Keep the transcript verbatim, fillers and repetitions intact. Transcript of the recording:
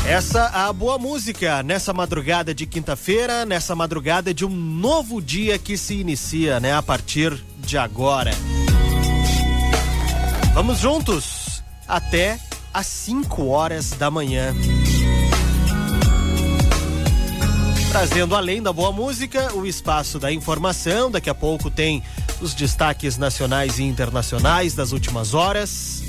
Essa a boa música nessa madrugada de quinta-feira, nessa madrugada de um novo dia que se inicia, né, a partir de agora. Vamos juntos até às cinco horas da manhã. Trazendo além da boa música, o espaço da informação. Daqui a pouco tem os destaques nacionais e internacionais das últimas horas.